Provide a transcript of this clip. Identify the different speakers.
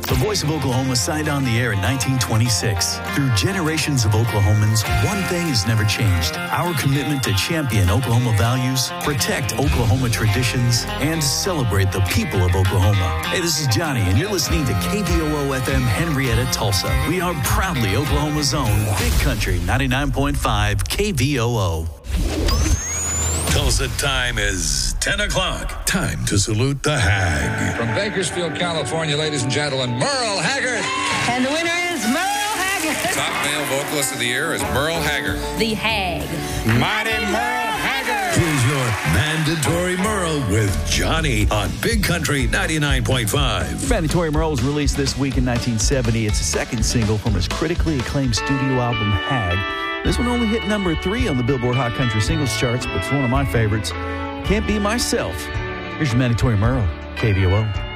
Speaker 1: The voice of Oklahoma signed on the air in 1926. Through generations of Oklahomans, one thing has never changed. Our commitment to champion Oklahoma values, protect Oklahoma traditions, and celebrate the people of Oklahoma. Hey, this is Johnny, and you're listening to KVOO FM Henrietta, Tulsa. We are proudly Oklahoma's own Big Country 99.5 KVOO.
Speaker 2: Tulsa time is 10 o'clock. Time to salute the Hag.
Speaker 3: From Bakersfield, California, ladies and gentlemen, Merle Haggard.
Speaker 4: And the winner is Merle Haggard.
Speaker 5: Top male vocalist of the year is Merle Haggard.
Speaker 4: The Hag.
Speaker 5: Mighty Merle Haggard.
Speaker 2: Here's your mandatory Merle with Johnny on Big Country 99.5.
Speaker 1: Mandatory Merle was released this week in 1970. It's the second single from his critically acclaimed studio album, Hag. This one only hit number 3 on the Billboard Hot Country Singles charts, but it's one of my favorites. Can't Be Myself. Here's your Mandatory Merle, KVOO.